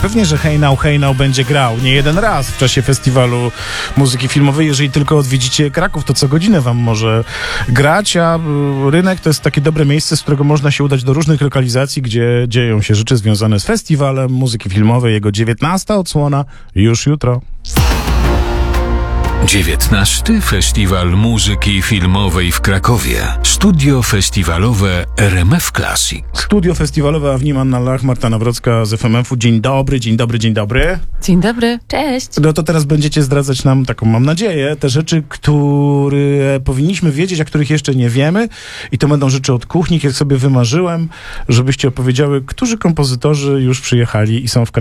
Pewnie, że Hey Now będzie grał nie jeden raz w czasie festiwalu muzyki filmowej. Jeżeli tylko odwiedzicie Kraków, to co godzinę wam może grać, a Rynek to jest takie dobre miejsce, z którego można się udać do różnych lokalizacji, gdzie dzieją się rzeczy związane z festiwalem muzyki filmowej. Jego 19. odsłona już jutro. 19. Festiwal Muzyki Filmowej w Krakowie. Studio festiwalowe RMF Classic. Studio festiwalowe, a w nim Anna Lach, Marta Nawrocka z FMF-u. Dzień dobry, dzień dobry, dzień dobry. Dzień dobry, cześć. No to teraz będziecie zdradzać nam, taką mam nadzieję, te rzeczy, które powinniśmy wiedzieć, a których jeszcze nie wiemy. I to będą rzeczy od kuchni, jak sobie wymarzyłem, żebyście opowiedziały, którzy kompozytorzy już przyjechali i są w Krakowie.